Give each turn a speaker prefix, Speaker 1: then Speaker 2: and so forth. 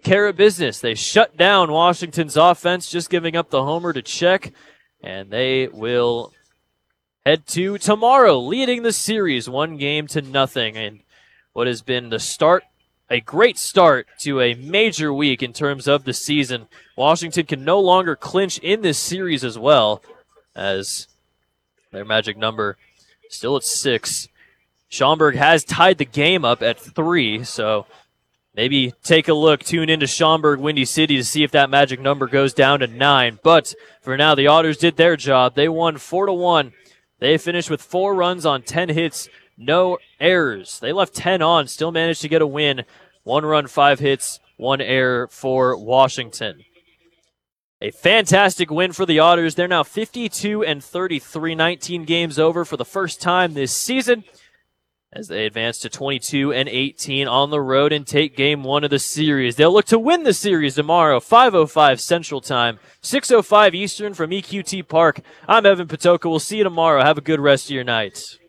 Speaker 1: care of business. They shut down Washington's offense, just giving up the homer to Czech, and they will head to tomorrow, leading the series 1-0. And what has been a great start to a major week in terms of the season. Washington can no longer clinch in this series as well, as their magic number still at 6. Schaumburg has tied the game up at 3, so maybe take a look, tune into Schaumburg Windy City to see if that magic number goes down to 9. But for now, the Otters did their job. They won 4-1. They finished with 4 runs on 10 hits, no errors. They left 10 on, still managed to get a win. 1 run, 5 hits, 1 error for Washington. A fantastic win for the Otters. They're now 52-33, 19 games over for the first time this season, as they advance to 22-18 on the road and take game 1 of the series. They'll look to win the series tomorrow, 5:05 Central Time, 6:05 Eastern from EQT Park. I'm Evan Patoka. We'll see you tomorrow. Have a good rest of your night.